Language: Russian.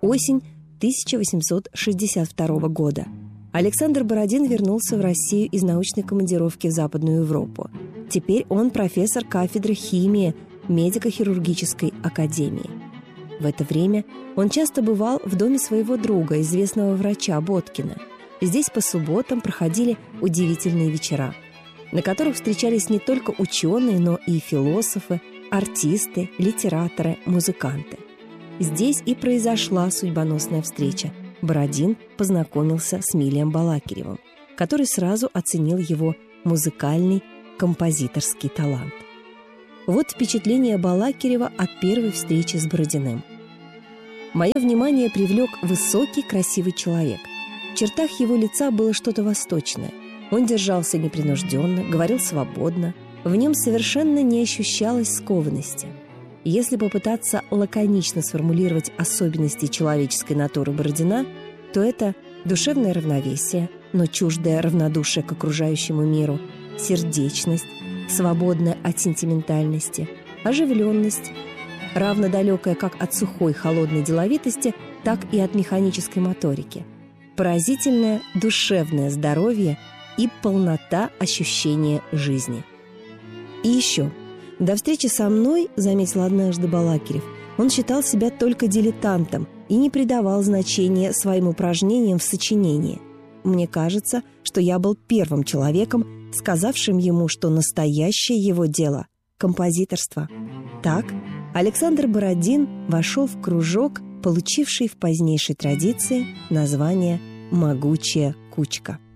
Осень 1862 года. Александр Бородин вернулся в Россию из научной командировки в Западную Европу. Теперь он профессор кафедры химии медико-хирургической академии. В это время он часто бывал в доме своего друга, известного врача Боткина. Здесь по субботам проходили удивительные вечера, на которых встречались не только ученые, но и философы, артисты, литераторы, музыканты. Здесь и произошла судьбоносная встреча. Бородин познакомился с Милием Балакиревым, который сразу оценил его музыкальный, композиторский талант. Вот впечатление Балакирева от первой встречи с Бородиным. «Мое внимание привлек высокий, красивый человек. В чертах его лица было что-то восточное. Он держался непринужденно, говорил свободно. В нем совершенно не ощущалось скованности. Если попытаться лаконично сформулировать особенности человеческой натуры Бородина, то это душевное равновесие, но чуждое равнодушие к окружающему миру, сердечность, свободная от сентиментальности, оживленность, равно далекая как от сухой холодной деловитости, так и от механической моторики, поразительное душевное здоровье и полнота ощущения жизни. И еще, до встречи со мной, заметил однажды Балакирев, он считал себя только дилетантом и не придавал значения своим упражнениям в сочинении. Мне кажется, что я был первым человеком, сказавшим ему, что настоящее его дело – композиторство. Так, Александр Бородин вошел в кружок, получивший в позднейшей традиции название «Могучая кучка».